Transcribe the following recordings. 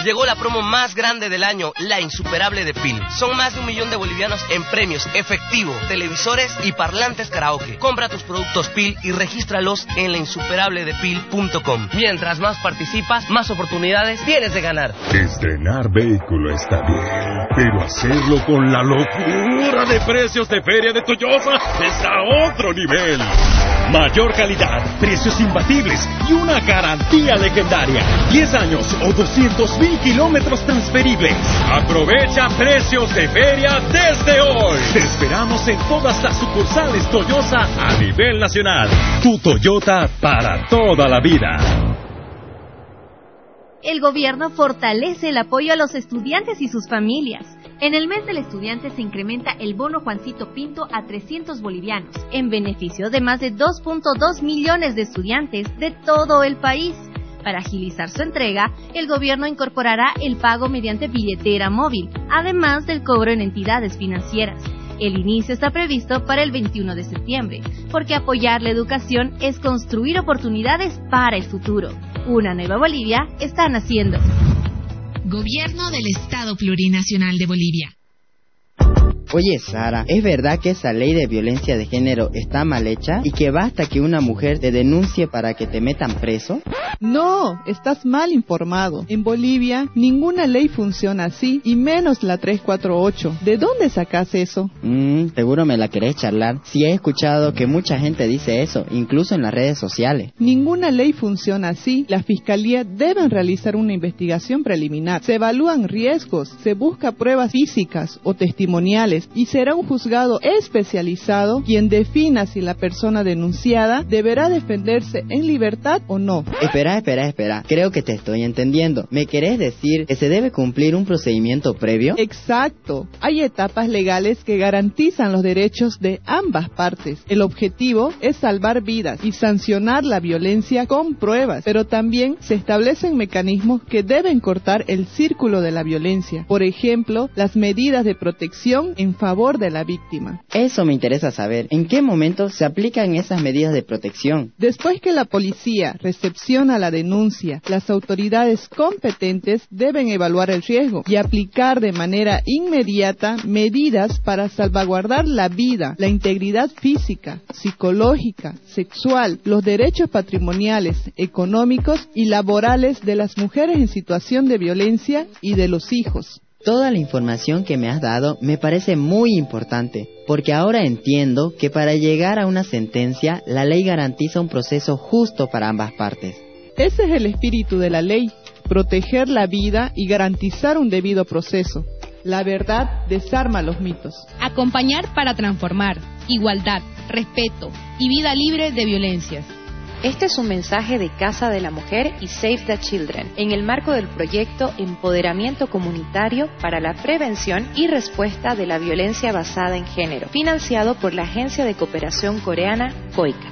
Llegó la promo más grande del año, la insuperable de PIL. Son más de 1 millón de bolivianos en premios, efectivo, televisores y parlantes karaoke. Compra tus productos PIL y regístralos en lainsuperabledepil.com. Mientras más participas, más oportunidades tienes de ganar. Estrenar vehículo está bien, pero hacerlo con la locura de precios de Feria de Toyota está a otro nivel. Mayor calidad, precios imbatibles y una garantía legendaria. 10 años o 200,000 kilómetros transferibles. Aprovecha precios de feria desde hoy. Te esperamos en todas las sucursales Toyota a nivel nacional. Tu Toyota para toda la vida. El gobierno fortalece el apoyo a los estudiantes y sus familias. En el mes del estudiante se incrementa el bono Juancito Pinto a 300 bolivianos, en beneficio de más de 2.2 millones de estudiantes de todo el país. Para agilizar su entrega, el gobierno incorporará el pago mediante billetera móvil, además del cobro en entidades financieras. El inicio está previsto para el 21 de septiembre, porque apoyar la educación es construir oportunidades para el futuro. Una nueva Bolivia está naciendo. Gobierno del Estado Plurinacional de Bolivia. Oye, Sara, ¿es verdad que esa ley de violencia de género está mal hecha y que basta que una mujer te denuncie para que te metan preso? No, estás mal informado. En Bolivia, ninguna ley funciona así, y menos la 348. ¿De dónde sacas eso? Seguro me la querés charlar. Sí, he escuchado que mucha gente dice eso, incluso en las redes sociales. Ninguna ley funciona así. La Fiscalía debe realizar una investigación preliminar. Se evalúan riesgos, se busca pruebas físicas o testimoniales, y será un juzgado especializado quien defina si la persona denunciada deberá defenderse en libertad o no. Espera. Creo que te estoy entendiendo. ¿Me querés decir que se debe cumplir un procedimiento previo? Exacto. Hay etapas legales que garantizan los derechos de ambas partes. El objetivo es salvar vidas y sancionar la violencia con pruebas, pero también se establecen mecanismos que deben cortar el círculo de la violencia. Por ejemplo, las medidas de protección en favor de la víctima. Eso me interesa saber. ¿En qué momento se aplican esas medidas de protección? Después que la policía recepciona la denuncia, las autoridades competentes deben evaluar el riesgo y aplicar de manera inmediata medidas para salvaguardar la vida, la integridad física, psicológica, sexual, los derechos patrimoniales, económicos y laborales de las mujeres en situación de violencia y de los hijos. Toda la información que me has dado me parece muy importante, porque ahora entiendo que para llegar a una sentencia, la ley garantiza un proceso justo para ambas partes. Ese es el espíritu de la ley, proteger la vida y garantizar un debido proceso. La verdad desarma los mitos. Acompañar para transformar, igualdad, respeto y vida libre de violencias. Este es un mensaje de Casa de la Mujer y Save the Children, en el marco del proyecto Empoderamiento Comunitario para la Prevención y Respuesta de la Violencia Basada en Género, financiado por la Agencia de Cooperación Coreana, COICA.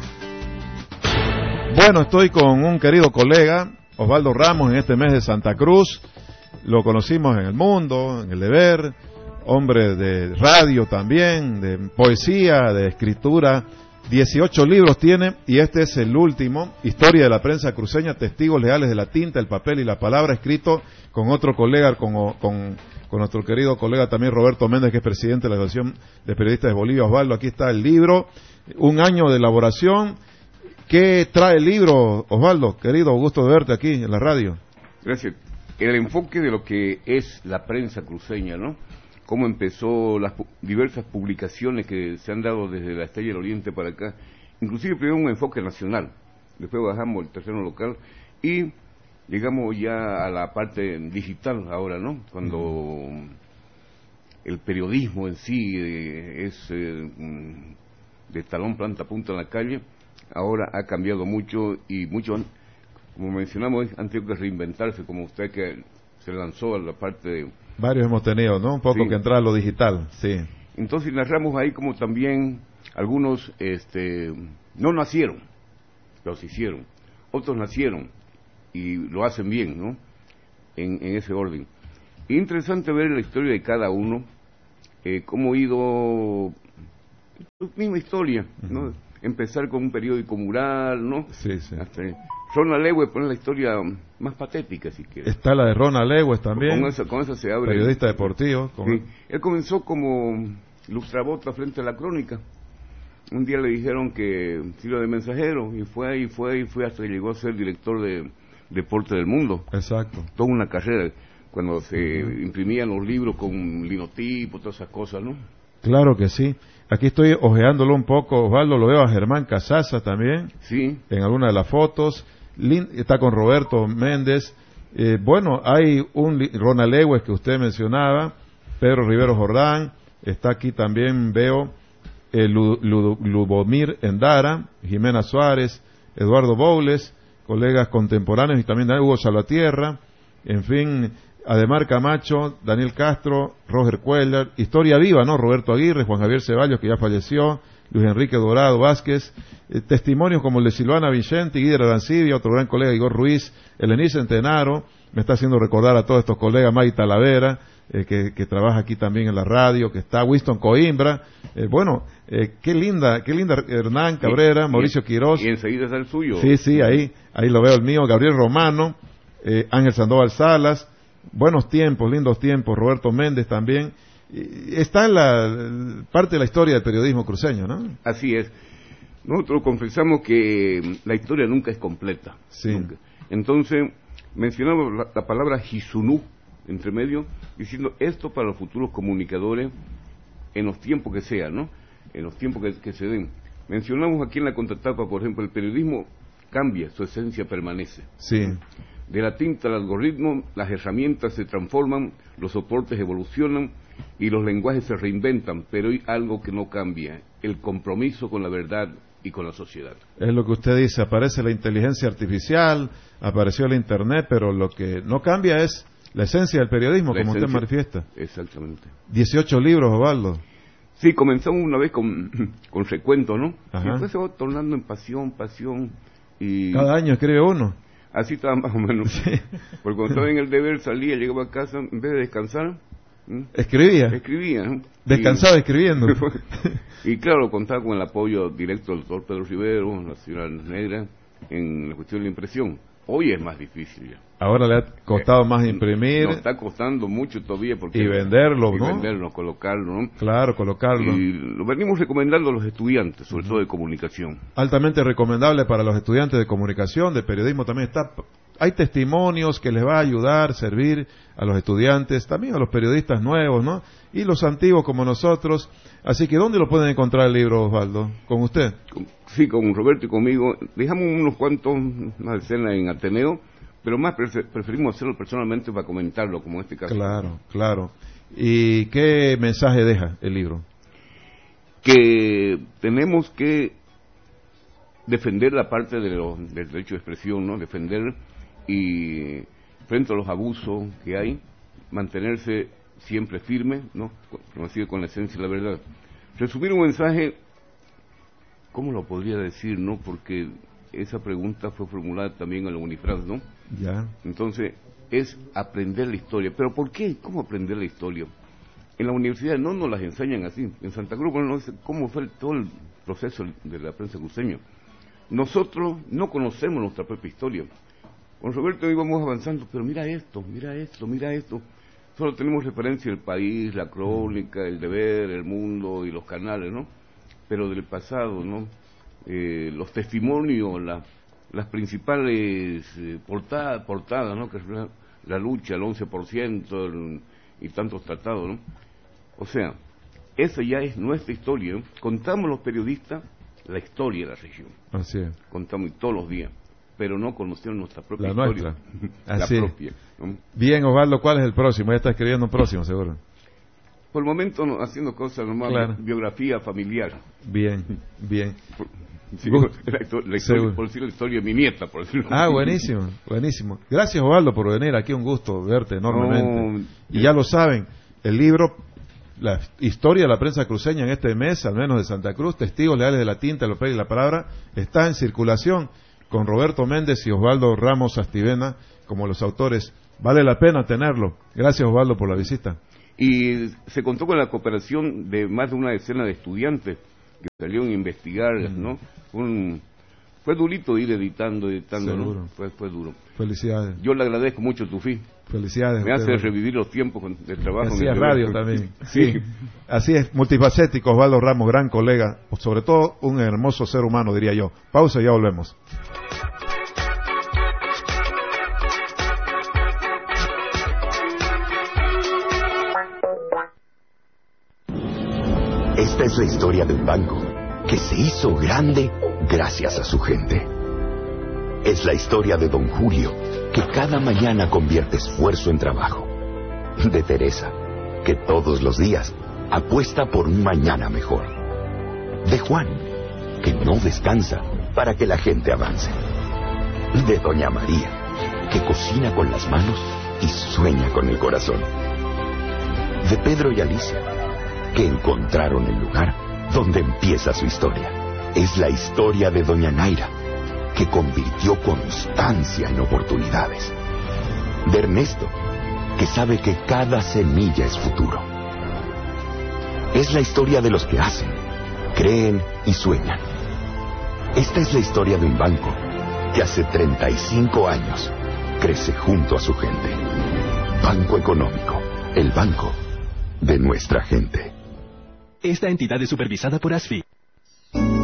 Bueno, estoy con un querido colega, Osvaldo Ramos, en este mes de Santa Cruz. Lo conocimos en El Mundo, en El Deber, hombre de radio también, de poesía, de escritura. 18 libros tiene, y este es el último, Historia de la Prensa Cruceña, Testigos Leales de la Tinta, el Papel y la Palabra, escrito con otro colega, con nuestro querido colega también Roberto Méndez, que es presidente de la Asociación de Periodistas de Bolivia. Osvaldo, aquí está el libro, 1 año de elaboración. ¿Qué trae el libro, Osvaldo? Querido, gusto de verte aquí en la radio. Gracias. El enfoque de lo que es la prensa cruceña, ¿no? Cómo empezó las diversas publicaciones que se han dado desde la Estrella del Oriente para acá, inclusive primero un enfoque nacional, después bajamos el terreno local y llegamos ya a la parte digital ahora, ¿no? Cuando el periodismo en sí es de talón planta punta en la calle, ahora ha cambiado mucho y mucho, como mencionamos, han tenido que reinventarse, como usted que se lanzó a la parte de... Varios hemos tenido, ¿no? Un poco sí. Que entrar a lo digital, sí. Entonces narramos ahí como también algunos no nacieron, pero se hicieron. Otros nacieron y lo hacen bien, ¿no? En ese orden. Interesante ver la historia de cada uno, cómo ha ido su misma historia, ¿no? Empezar con un periódico mural, ¿no? Sí, sí. Hasta Ronald Lewis pone la historia más patética, si quieres. Está la de Ronald Lewis también. Con eso se abre. Periodista deportivo. Sí. Él comenzó como lustrabota frente a la Crónica. Un día le dijeron que sirva de mensajero, y fue hasta que llegó a ser director de Deporte del Mundo. Exacto. Toda una carrera, cuando se imprimían los libros con linotipo, todas esas cosas, ¿no? Claro que sí. Aquí estoy ojeándolo un poco, Osvaldo, lo veo a Germán Casaza también. Sí. En alguna de las fotos. Está con Roberto Méndez. Bueno, hay un Ronald Lewis que usted mencionaba, Pedro Rivero Jordán, está aquí también, veo Lubomir Endara, Jimena Suárez, Eduardo Boules, colegas contemporáneos, y también Hugo Salvatierra, en fin, Ademar Camacho, Daniel Castro, Roger Cuellar, Historia Viva, ¿no? Roberto Aguirre, Juan Javier Ceballos, que ya falleció, Luis Enrique Dorado Vázquez, testimonios como el de Silvana Vicente, Guider Arancibia, otro gran colega, Igor Ruiz, Eleni Centenaro, me está haciendo recordar a todos estos colegas, May Talavera, que trabaja aquí también en la radio, que está Winston Coimbra, qué linda Hernán Cabrera, Mauricio Quirós. Y enseguida está el suyo. Sí, ahí lo veo el mío, Gabriel Romano, Ángel Sandoval Salas, buenos tiempos, lindos tiempos, Roberto Méndez también. Está en la parte de la historia del periodismo cruceño, ¿no? Así es. Nosotros confesamos que la historia nunca es completa. Sí. Nunca. Entonces, mencionamos la palabra Hisunú, entre medio, diciendo esto para los futuros comunicadores en los tiempos que sean, ¿no? En los tiempos que se den. Mencionamos aquí en la contratapa, por ejemplo, el periodismo cambia, su esencia permanece. Sí. De la tinta al algoritmo, las herramientas se transforman, los soportes evolucionan y los lenguajes se reinventan, pero hay algo que no cambia, el compromiso con la verdad y con la sociedad. Es lo que usted dice, aparece la inteligencia artificial, apareció el internet, pero lo que no cambia es la esencia del periodismo, como usted manifiesta. Exactamente. 18 libros, Osvaldo. Sí, comenzamos una vez con recuento, ¿no? Ajá. Y después se va tornando en pasión, y... Cada año escribe uno. Así estaba más o menos. Sí. Porque cuando estaba en el deber, salía, llegaba a casa, en vez de descansar... Escribía, ¿no? Descansaba escribiendo. Y claro, contaba con el apoyo directo del doctor Pedro Rivero, la señora Negra, en la cuestión de la impresión. Hoy es más difícil ya. Ahora le ha costado más imprimir. Nos está costando mucho todavía. Porque y venderlo, ¿no? Y venderlo, colocarlo, ¿no? Claro, colocarlo. Y lo venimos recomendando a los estudiantes, sobre todo de comunicación. Altamente recomendable para los estudiantes de comunicación, de periodismo también está. Hay testimonios que les va a ayudar, servir a los estudiantes, también a los periodistas nuevos, ¿no? Y los antiguos como nosotros. Así que, ¿dónde lo pueden encontrar el libro, Osvaldo? ¿Con usted? Sí, con Roberto y conmigo. Dejamos unos cuantos, una decena en Ateneo, pero más preferimos hacerlo personalmente para comentarlo, como en este caso. Claro. ¿Y qué mensaje deja el libro? Que tenemos que defender la parte del derecho de expresión, ¿no? Defender y frente a los abusos que hay, mantenerse siempre firme, ¿no? Con la esencia y la verdad. Resumir un mensaje, ¿cómo lo podría decir, no? Porque esa pregunta fue formulada también en la Unifras, ¿no? Ya. Entonces, es aprender la historia. ¿Pero por qué? ¿Cómo aprender la historia? En la universidad no nos las enseñan así. En Santa Cruz, bueno, no sé cómo fue todo el proceso de la prensa cruceña. Nosotros no conocemos nuestra propia historia. Con Roberto íbamos avanzando, pero mira esto. Solo tenemos referencia del país, la crónica, el deber, el mundo y los canales, ¿no? Pero del pasado, ¿no? Los testimonios, las principales portadas, ¿no? Que es la lucha, el 11% y tantos tratados, ¿no? O sea, esa ya es nuestra historia. Contamos los periodistas la historia de la región. Así es. Contamos todos los días, pero no conocemos nuestra propia historia. Nuestra. Así. La propia, ¿no? Bien, Osvaldo, ¿cuál es el próximo? Ya está escribiendo un próximo, seguro. Por el momento haciendo cosas nomás, claro. Biografía familiar. Bien. Sí, la historia de mi nieta, por decirlo. Buenísimo. Gracias, Osvaldo, por venir aquí, un gusto verte enormemente. Y ya lo saben, el libro, la historia de la prensa cruceña en este mes, al menos de Santa Cruz, Testigos Leales de la Tinta, el papel y la palabra, está en circulación con Roberto Méndez y Osvaldo Ramos Astivena como los autores. Vale la pena tenerlo. Gracias, Osvaldo, por la visita. Y se contó con la cooperación de más de una decena de estudiantes que salieron a investigar, ¿no? fue durito ir editando, Seguro. ¿no? Fue duro. Felicidades. Yo le agradezco mucho, Tufi. Felicidades. Me hace revivir los tiempos de trabajo. Así es radio también. Sí. Así es, multifacético, Osvaldo Ramos, gran colega, sobre todo un hermoso ser humano, diría yo. Pausa y ya volvemos. Esta es la historia de un banco que se hizo grande gracias a su gente. Es la historia de don Julio, que cada mañana convierte esfuerzo en trabajo. De Teresa, que todos los días apuesta por un mañana mejor. De Juan, que no descansa para que la gente avance. De doña María, que cocina con las manos y sueña con el corazón. De Pedro y Alicia, que encontraron el lugar donde empieza su historia. Es la historia de doña Naira, que convirtió constancia en oportunidades. De Ernesto, que sabe que cada semilla es futuro. Es la historia de los que hacen, creen y sueñan. Esta es la historia de un banco que hace 35 años crece junto a su gente. Banco Económico, el banco de nuestra gente. Esta entidad es supervisada por ASFI.